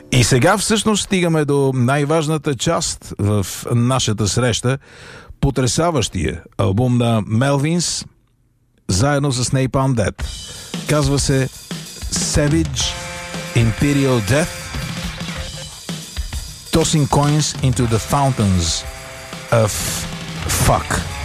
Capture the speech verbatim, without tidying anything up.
И сега всъщност стигаме до най-важната част в нашата среща. Потресаващия албум на Melvins заедно с Napalm Death. Казва се Savage Imperial Death, Tossing Coins into the Fountains of Fuck.